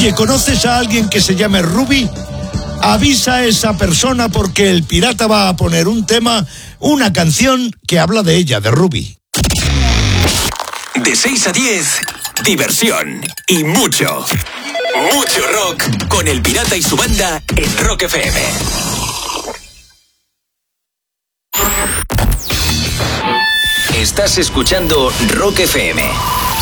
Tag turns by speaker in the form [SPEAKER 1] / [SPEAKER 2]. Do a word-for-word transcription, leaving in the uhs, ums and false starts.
[SPEAKER 1] Oye, ¿conoces a alguien que se llame Ruby? Avisa a esa persona porque el pirata va a poner un tema, una canción que habla de ella, de Ruby.
[SPEAKER 2] De seis a diez, diversión y mucho, mucho rock con el pirata y su banda en Rock F M. Estás escuchando Rock F M.